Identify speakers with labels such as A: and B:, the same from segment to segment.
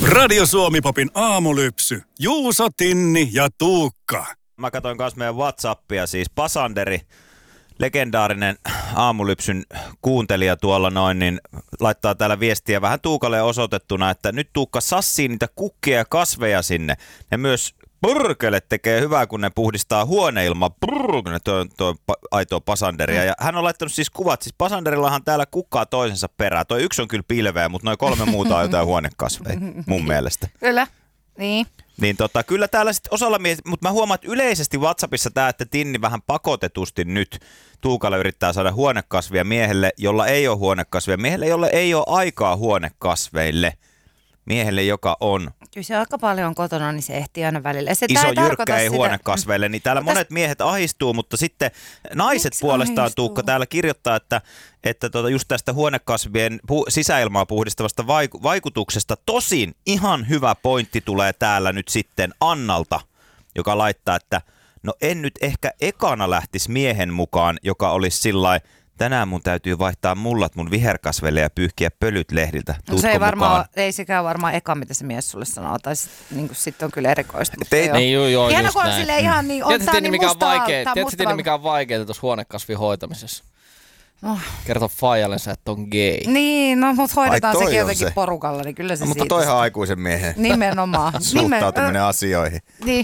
A: Radio Suomi-popin aamulypsy. Juuso, Tinni ja Tuukka.
B: Mä katsoin kanssa meidän WhatsAppia, siis Pasanderi, legendaarinen aamulypsyn kuuntelija tuolla noin, niin laittaa täällä viestiä vähän Tuukalle osoitettuna, että nyt Tuukka sassii niitä kukkia ja kasveja sinne. Ne myös purkele tekee hyvää, kun ne puhdistaa huoneilmaa. Tuo aitoa Pasanderia. Ja hän on laittanut siis kuvat. Siis Pasanderillahan täällä kukkaa toisensa perään. Toi yksi on kyllä pilveä, mutta noin 3 muuta on jotain huonekasveja mun mielestä.
C: Kyllä, niin.
B: Niin kyllä täällä sitten osalla mutta mä huomaan, että yleisesti WhatsAppissa tämä, että Tinni vähän pakotetusti nyt Tuukalle yrittää saada huonekasvia miehelle, jolla ei ole huonekasvia. Miehelle, jolle ei ole aikaa huonekasveille. Miehelle, joka on
C: kyllä se aika paljon kotona, niin se ehtii aina välillä. Se
B: iso jyrkkä ei huonekasveille, niin täällä monet miehet ahistuu, mutta sitten naiset puolestaan ahistuu? Tuukka täällä kirjoittaa, että just tästä huonekasvien sisäilmaa puhdistavasta vaikutuksesta. Tosin ihan hyvä pointti tulee täällä nyt sitten Annalta, joka laittaa, että no en nyt ehkä ekana lähtisi miehen mukaan, joka olisi sillain, tänään mun täytyy vaihtaa mullat mun viherkasveille ja pyyhkiä pölyt lehdiltä.
C: No se ei sekään varmaan eka, mitä se mies sulle sanoo, tai sitten on kyllä erikoista.
D: Hieno,
C: kun on silleen ihan niin, ottaa niin mustaa.
D: Tiedätkö, mikä on vaikeaa tuossa huonekasvin hoitamisessa? Kerto faijallensa, että on gay.
C: Niin, no mutta hoidetaan sekin jotenkin porukalla, niin kyllä se
B: mutta
C: siitä.
B: toihan aikuisen miehen
C: nimenomaan.
B: Suhtautuminen asioihin.
C: Niin.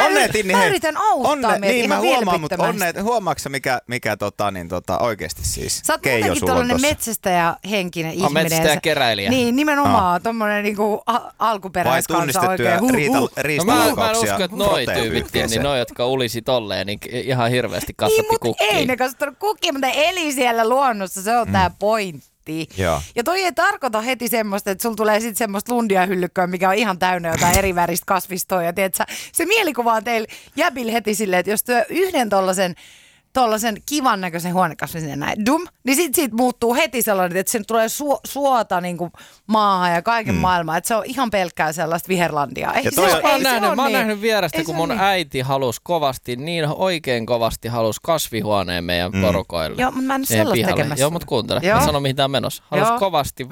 C: Mä yritän auttaa meitä ihan vilpittömästi.
B: Huomaatko sä mikä oikeasti siis
C: sä oot
B: Keijo
C: muutenkin tollainen metsästäjähenkinen ihminen.
D: Metsästäjäkeräilijä.
C: Niin, nimenomaan. Tommonen niinku alkuperäiskansa oikein.
D: Mä en usko, että noi tyypitkin, niin noi, jotka ulisi tolleen, niin ihan hirveästi kasvatti kukkia.
C: Ei ne kasvattanut kukkia, mutta eli siellä luonnossa, se on tää pointti. Ja toi ei tarkoita heti semmoista, että sulla tulee sitten semmoista lundiahyllykköä, mikä on ihan täynnä jotain eri väristä kasvistoa. Ja tiedätkö, se mielikuva on teillä jäbillä heti silleen, että jos työ yhden tollasen kivan näköisen huonekasvin sinne näin, niin siitä muuttuu heti sellainen, että sen tulee suota niin kuin maahan ja kaiken maailman. Että se on ihan pelkkää sellaista viherlandia.
D: Mä oon nähnyt vierestä, kun mun äiti halusi kovasti, niin oikein kovasti halusi kasvihuoneen meidän porukoille.
C: Joo, mutta mä en ole sellaista tekemässä.
D: Joo, mutta kuuntele. Mä sanon, mihin tää on menossa. Halusi kovasti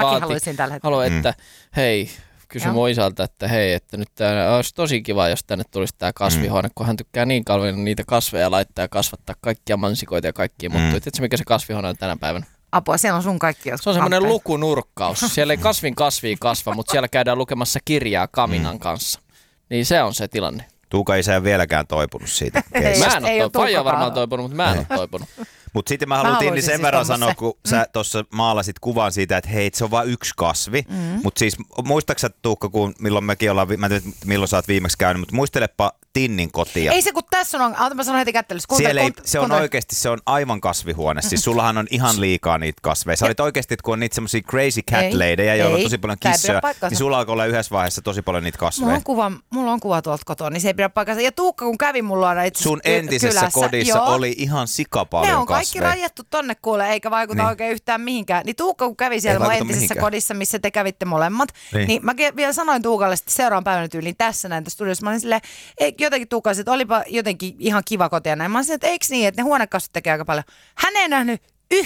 D: että hei, kysy mun isältä, että hei, että nyt tää olisi tosi kiva, jos tänne tulisi tää kasvihuone, kun hän tykkää niin kauan niitä kasveja laittaa ja kasvattaa kaikkia mansikoita ja kaikkia muuttuu. Tiedätkö, mikä se kasvihuone on tänä päivänä?
C: Apua, siellä on sun kaikki.
D: Se on semmoinen lukunurkkaus. Siellä ei kasvia kasva, mutta siellä käydään lukemassa kirjaa Kaminan kanssa. Niin se on se tilanne.
B: Tuuka isä ei vieläkään toipunut siitä.
D: Mä en ole Faija varmaan toipunut, mutta mä en ole toipunut.
B: Mutta sitten mä halutin sen verran sanoa, kun sä tuossa maalasit kuvan siitä, että hei, se on vain yksi kasvi. Mutta siis muistaaksä Tuukka, milloin mekin ollaan, mä en tiedä milloin sä oot viimeksi käynyt, mutta muistelepa Tinnin kotia.
C: Ei se, kun tässä on, mä sanon heti kättelyssä.
B: Se on oikeasti, se on aivan kasvihuone. Siis sullahan on ihan liikaa niitä kasveja. Sä olit oikeasti, että kun on niitä semmosia crazy cat ladyja, joilla on tosi paljon kissoja, niin sulla alkoi olla yhdessä vaiheessa tosi paljon niitä kasveja.
C: Mulla on kuva tuolta kotoa, niin se ei pidä paikkansa. Ja Tuukka, kun kävi mulla aina itse
B: sun entisessä kylässä, kodissa oli ihan sikapaljon kasveja.
C: Ne on kaikki rajattu tonne kuule, eikä vaikuta oikein yhtään mihinkään. Niin Tuukka, kun kävi siellä mun entisessä kodissa, missä te kävitte molemmat, niin mä vielä sanoin Tuukalle sitten seuraavan päivänä tyyliin tässä näin tässä studiossa. Mä olin silleen, jotenkin Tuukka, että olipa jotenkin ihan kiva koti ja näin. Mä olin silleen, että eikö niin, että ne huonekasvit tekee aika paljon. Hän ei nähnyt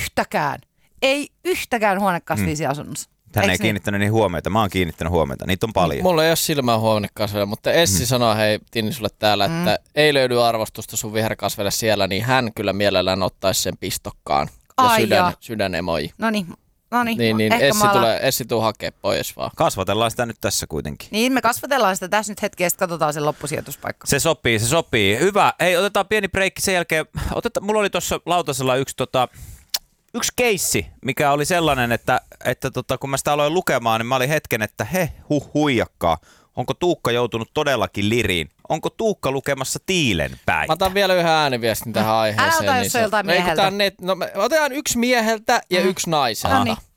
C: yhtäkään huonekasvia siinä asunnossa.
B: Hän ei kiinnittänyt niin huomiota. Mä oon kiinnittänyt huomiota. Niitä on paljon.
D: Mulla ei ole silmää huonekasveilla, mutta Essi sanoo, hei Tinni sulle täällä, että ei löydy arvostusta sun viherkasveille siellä, niin hän kyllä mielellään ottaisi sen pistokkaan. Ja sydän emoji.
C: Noniin.
D: Niin Essi tuu hakee pois vaan.
B: Kasvatellaan sitä nyt tässä kuitenkin.
C: Niin, me kasvatellaan sitä tässä nyt hetki ja sitten katsotaan sen loppusijoituspaikka.
B: Se sopii. Hyvä. Hei, otetaan pieni breikki sen jälkeen. Mulla oli tuossa lautasella yksi keissi, mikä oli sellainen, että kun mä sitä aloin lukemaan, niin mä olin hetken, että huijakkaa. Onko Tuukka joutunut todellakin liriin? Onko Tuukka lukemassa Tiilenpäitä?
D: Mä otan vielä yhden ääniviestin tähän aiheeseen.
C: Älä ota, jos on joltain mieheltä.
D: Otetaan yksi mieheltä ja yksi naiselta.
C: No niin.